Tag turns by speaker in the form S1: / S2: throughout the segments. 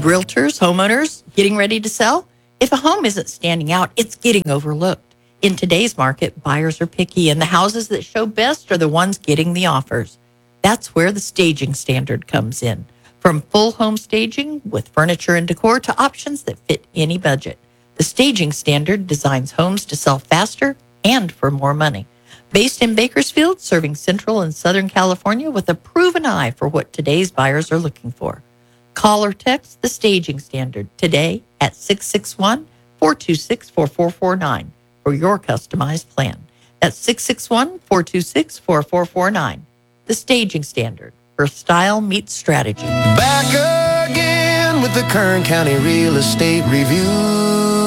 S1: realtors, homeowners getting ready to sell? If a home isn't standing out, it's getting overlooked. In today's market, buyers are picky, and the houses that show best are the ones getting the offers. That's where the staging standard comes in. From full home staging with furniture and decor to options that fit any budget, the staging standard designs homes to sell faster and for more money. Based in Bakersfield, serving Central and Southern California with a proven eye for what today's buyers are looking for. Call or text the staging standard today at 661-426-4449 for your customized plan. That's 661-426-4449. The staging standard, where style meets strategy.
S2: Back again with the Kern County Real Estate Review.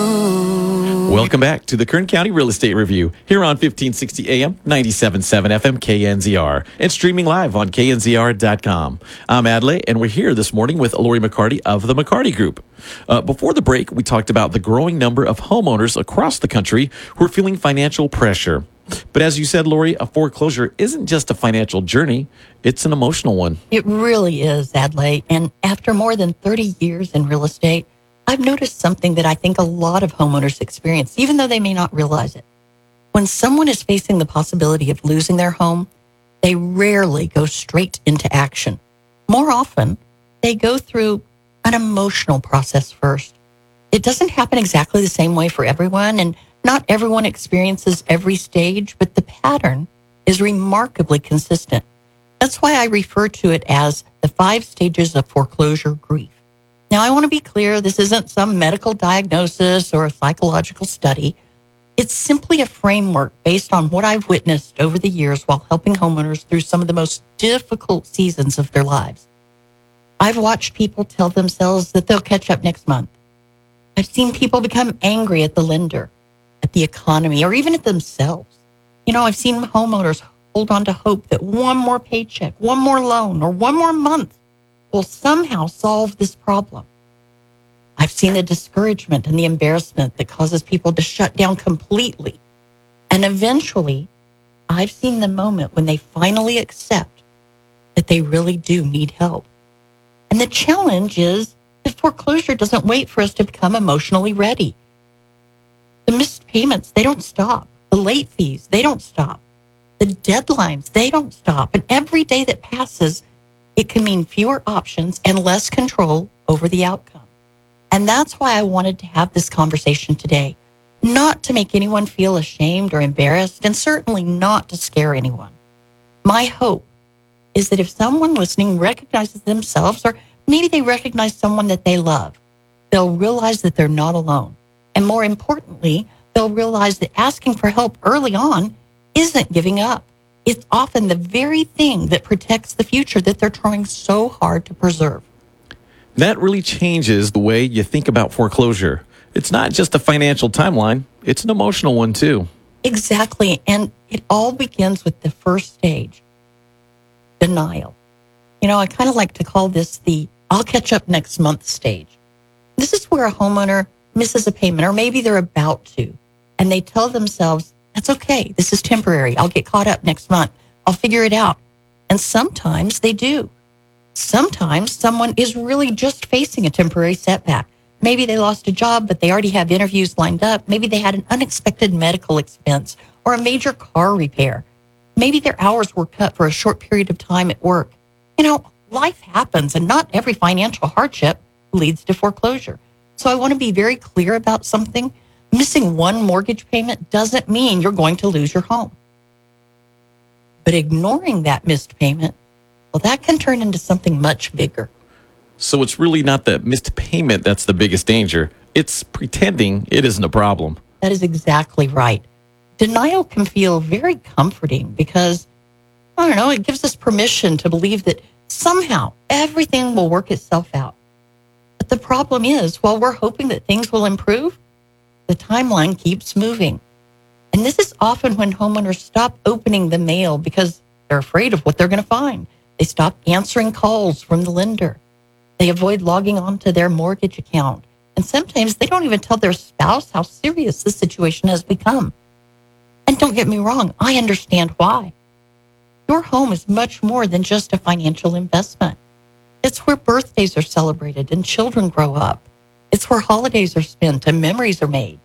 S3: Welcome back to the Kern County Real Estate Review here on 1560 AM, 97.7 FM KNZR, and streaming live on knzr.com. I'm Adley, and we're here this morning with Lori McCarty of the McCarty Group. Before the break, we talked about the growing number of homeowners across the country who are feeling financial pressure. But as you said, Lori, a foreclosure isn't just a financial journey, it's an emotional one.
S1: It really is, Adley. And after more than 30 years in real estate, I've noticed something that I think a lot of homeowners experience, even though they may not realize it. When someone is facing the possibility of losing their home, they rarely go straight into action. More often, they go through an emotional process first. It doesn't happen exactly the same way for everyone, and not everyone experiences every stage, but the pattern is remarkably consistent. That's why I refer to it as the 5 stages of foreclosure grief. Now, I want to be clear, this isn't some medical diagnosis or a psychological study. It's simply a framework based on what I've witnessed over the years while helping homeowners through some of the most difficult seasons of their lives. I've watched people tell themselves that they'll catch up next month. I've seen people become angry at the lender, at the economy, or even at themselves. I've seen homeowners hold on to hope that one more paycheck, one more loan, or one more month will somehow solve this problem. I've seen the discouragement and the embarrassment that causes people to shut down completely. And eventually, I've seen the moment when they finally accept that they really do need help. And the challenge is that foreclosure doesn't wait for us to become emotionally ready. The missed payments, they don't stop. The late fees, they don't stop. The deadlines, they don't stop. And every day that passes, it can mean fewer options and less control over the outcome. And that's why I wanted to have this conversation today, not to make anyone feel ashamed or embarrassed, and certainly not to scare anyone. My hope is that if someone listening recognizes themselves, or maybe they recognize someone that they love, they'll realize that they're not alone. And more importantly, they'll realize that asking for help early on isn't giving up. It's often the very thing that protects the future that they're trying so hard to preserve.
S3: That really changes the way you think about foreclosure. It's not just a financial timeline, it's an emotional one too.
S1: Exactly. And it all begins with the first stage, denial. I kind of like to call this the I'll catch up next month stage. This is where a homeowner misses a payment, or maybe they're about to, and they tell themselves, that's okay. This is temporary. I'll get caught up next month. I'll figure it out. And sometimes they do. Sometimes someone is really just facing a temporary setback. Maybe they lost a job, but they already have interviews lined up. Maybe they had an unexpected medical expense or a major car repair. Maybe their hours were cut for a short period of time at work. Life happens, and not every financial hardship leads to foreclosure. So I want to be very clear about something. Missing one mortgage payment doesn't mean you're going to lose your home. But ignoring that missed payment, well, that can turn into something much bigger.
S3: So it's really not the missed payment that's the biggest danger. It's pretending it isn't a problem.
S1: That is exactly right. Denial can feel very comforting because, it gives us permission to believe that somehow everything will work itself out. But the problem is, while we're hoping that things will improve, the timeline keeps moving. And this is often when homeowners stop opening the mail because they're afraid of what they're going to find. They stop answering calls from the lender. They avoid logging on to their mortgage account. And sometimes they don't even tell their spouse how serious the situation has become. And don't get me wrong, I understand why. Your home is much more than just a financial investment. It's where birthdays are celebrated and children grow up. It's where holidays are spent and memories are made.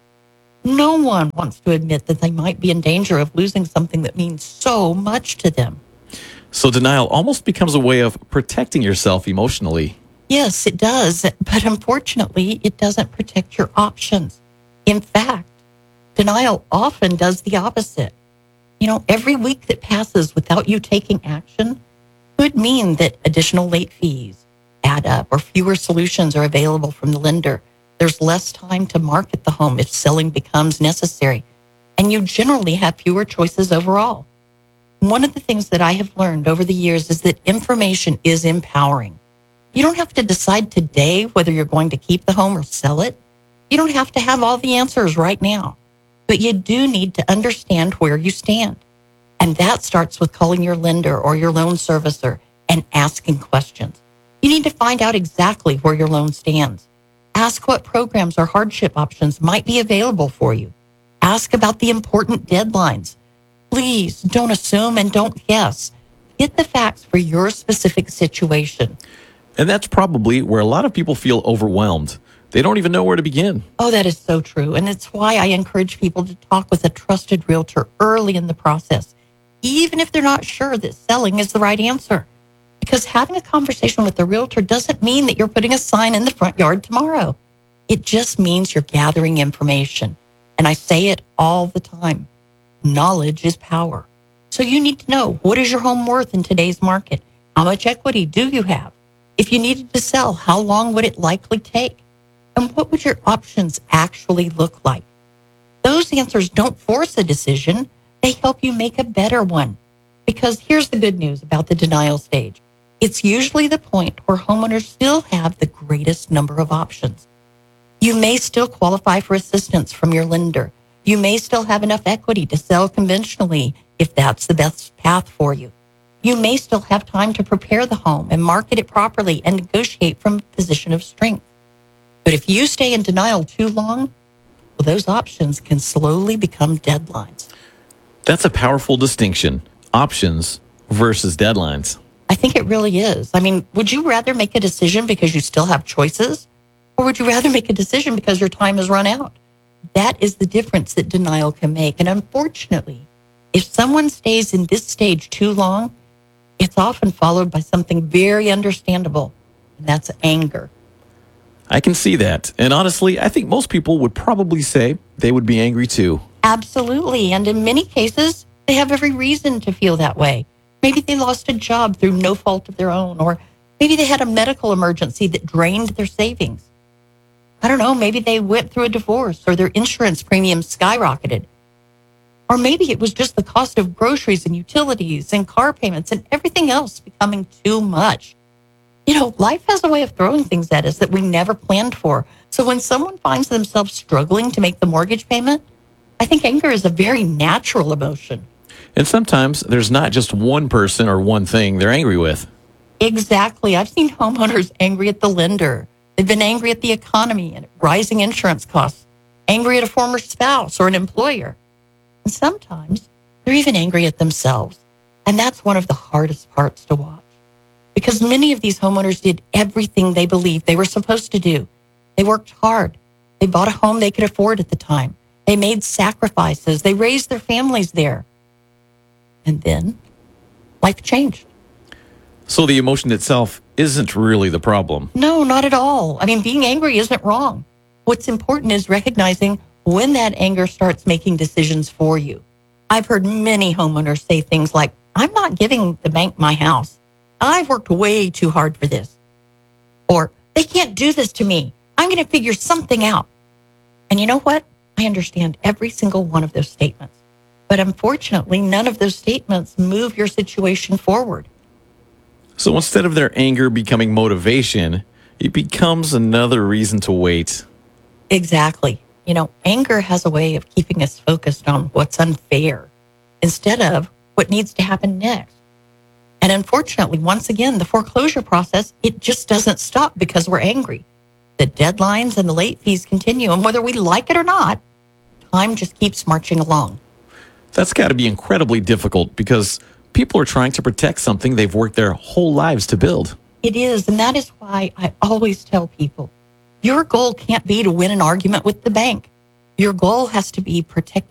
S1: No one wants to admit that they might be in danger of losing something that means so much to them.
S3: So denial almost becomes a way of protecting yourself emotionally.
S1: Yes, it does, but unfortunately, it doesn't protect your options. In fact, denial often does the opposite. Every week that passes without you taking action could mean that additional late fees add up or fewer solutions are available from the lender. There's less time to market the home if selling becomes necessary, and you generally have fewer choices overall. One of the things that I have learned over the years is that information is empowering. You don't have to decide today whether you're going to keep the home or sell it. You don't have to have all the answers right now, but you do need to understand where you stand. And that starts with calling your lender or your loan servicer and asking questions. You need to find out exactly where your loan stands. Ask what programs or hardship options might be available for you. Ask about the important deadlines. Please don't assume and don't guess. Get the facts for your specific situation.
S3: And that's probably where a lot of people feel overwhelmed. They don't even know where to begin.
S1: Oh, that is so true. And it's why I encourage people to talk with a trusted realtor early in the process, even if they're not sure that selling is the right answer. Because having a conversation with the realtor doesn't mean that you're putting a sign in the front yard tomorrow. It just means you're gathering information. And I say it all the time. Knowledge is power. So you need to know, what is your home worth in today's market? How much equity do you have? If you needed to sell, how long would it likely take? And what would your options actually look like? Those answers don't force a decision. They help you make a better one. Because here's the good news about the denial stage. It's usually the point where homeowners still have the greatest number of options. You may still qualify for assistance from your lender. You may still have enough equity to sell conventionally if that's the best path for you. You may still have time to prepare the home and market it properly and negotiate from a position of strength. But if you stay in denial too long, well, those options can slowly become deadlines.
S3: That's a powerful distinction. Options versus deadlines.
S1: I think it really is. I mean, would you rather make a decision because you still have choices? Or would you rather make a decision because your time has run out? That is the difference that denial can make. And unfortunately, if someone stays in this stage too long, it's often followed by something very understandable, and that's anger.
S3: I can see that. And honestly, I think most people would probably say they would be angry too.
S1: Absolutely. And in many cases, they have every reason to feel that way. Maybe they lost a job through no fault of their own, or maybe they had a medical emergency that drained their savings. I don't know, maybe they went through a divorce or their insurance premiums skyrocketed. Or maybe it was just the cost of groceries and utilities and car payments and everything else becoming too much. Life has a way of throwing things at us that we never planned for. So when someone finds themselves struggling to make the mortgage payment, I think anger is a very natural emotion.
S3: And sometimes there's not just one person or one thing they're angry with.
S1: Exactly. I've seen homeowners angry at the lender. They've been angry at the economy and rising insurance costs, angry at a former spouse or an employer. And sometimes they're even angry at themselves. And that's one of the hardest parts to watch. Because many of these homeowners did everything they believed they were supposed to do. They worked hard. They bought a home they could afford at the time. They made sacrifices. They raised their families there. And then life changed.
S3: So the emotion itself isn't really the problem.
S1: No, not at all. I mean, being angry isn't wrong. What's important is recognizing when that anger starts making decisions for you. I've heard many homeowners say things like, I'm not giving the bank my house. I've worked way too hard for this. Or, they can't do this to me. I'm going to figure something out. And you know what? I understand every single one of those statements. But unfortunately, none of those statements move your situation forward.
S3: So instead of their anger becoming motivation, it becomes another reason to wait.
S1: Exactly. Anger has a way of keeping us focused on what's unfair instead of what needs to happen next. And unfortunately, once again, the foreclosure process, it just doesn't stop because we're angry. The deadlines and the late fees continue, and whether we like it or not, time just keeps marching along.
S3: That's got to be incredibly difficult because people are trying to protect something they've worked their whole lives to build.
S1: It is. And that is why I always tell people, your goal can't be to win an argument with the bank. Your goal has to be protect